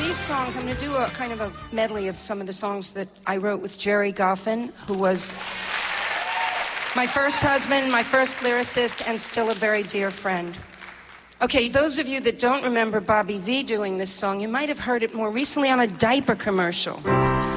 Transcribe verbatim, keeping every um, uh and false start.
these songs, I'm going to do a kind of a medley of some of the songs that I wrote with Jerry Goffin, who was my first husband, my first lyricist, and still a very dear friend. Okay, those of you that don't remember Bobby Vee doing this song, you might have heard it more recently on a diaper commercial.